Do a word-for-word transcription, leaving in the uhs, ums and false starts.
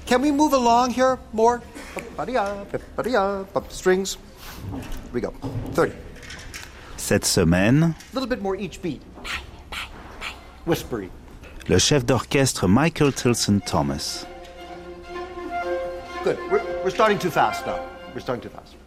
Can we move along here more? Strings. Here we go. thirty. Cette semaine, A little bit more each beat. Whispery. le chef d'orchestre Michael Tilson Thomas. Good. We're, we're starting too fast now. We're starting too fast.